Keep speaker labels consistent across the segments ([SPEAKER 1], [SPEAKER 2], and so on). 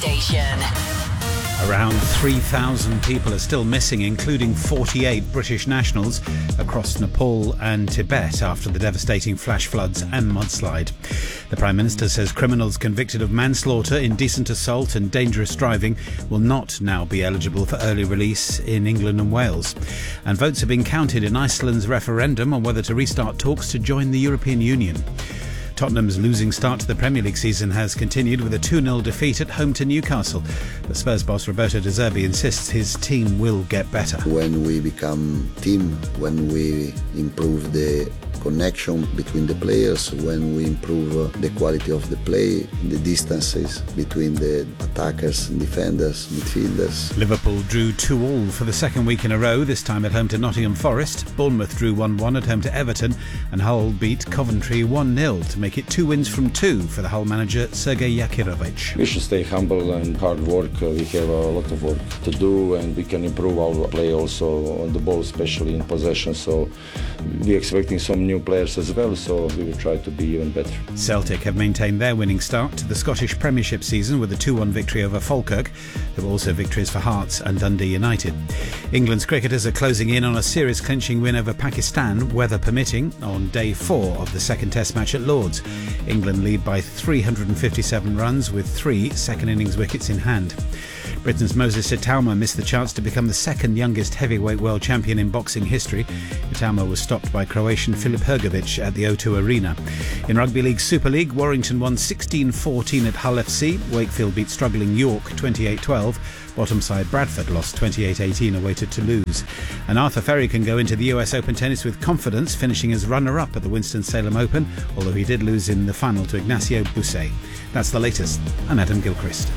[SPEAKER 1] Station.
[SPEAKER 2] Around 3,000 people are still missing, including 48 British nationals across Nepal and Tibet after the devastating flash floods and mudslide. The Prime Minister says criminals convicted of manslaughter, indecent assault and dangerous driving will not now be eligible for early release in England and Wales. And votes are being counted in Iceland's referendum on whether to restart talks to join the European Union. Tottenham's losing start to the Premier League season has continued with a 2-0 defeat at home to Newcastle. The Spurs boss Roberto De Zerbi insists his team will get better.
[SPEAKER 3] When we become team, when we improve the connection between the players, when we improve the quality of the play, the distances between the attackers, defenders, midfielders.
[SPEAKER 2] Liverpool drew 2-2 for the second week in a row, this time at home to Nottingham Forest. Bournemouth drew 1-1 at home to Everton, and Hull beat Coventry 1-0 to make it 2 wins from 2 for the Hull manager Sergej Jakirovic.
[SPEAKER 4] We should stay humble and hard work. We have a lot of work to do, and we can improve our play also on the ball, especially in possession. So we're expecting some new players as well, so we will try to be even better.
[SPEAKER 2] Celtic have maintained their winning start to the Scottish Premiership season with a 2-1 victory over Falkirk. There were also victories for Hearts and Dundee United. England's cricketers are closing in on a series clinching win over Pakistan, weather permitting, on day 4 of the second Test match at Lords. England lead by 357 runs with 3 second innings wickets in hand. Britain's Moses Itauma missed the chance to become the second youngest heavyweight world champion in boxing history. Itauma was stopped by Croatian Filip Hrgovic at the O2 Arena. In Rugby League Super League, Warrington won 16-14 at Hull FC. Wakefield beat struggling York 28-12. Bottom side Bradford lost 28-18 away to Toulouse. And Arthur Ferry can go into the US Open tennis with confidence, finishing as runner-up at the Winston-Salem Open, although he did lose in the final to Ignacio Busset. That's the latest. I'm Adam Gilchrist.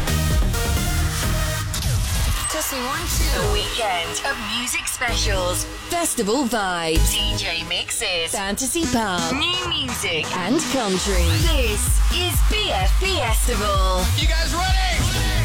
[SPEAKER 1] A weekend of music specials,
[SPEAKER 5] festival vibes,
[SPEAKER 1] DJ mixes,
[SPEAKER 5] fantasy pop,
[SPEAKER 1] new music,
[SPEAKER 5] and country.
[SPEAKER 1] This is BFP Festival.
[SPEAKER 6] You guys ready?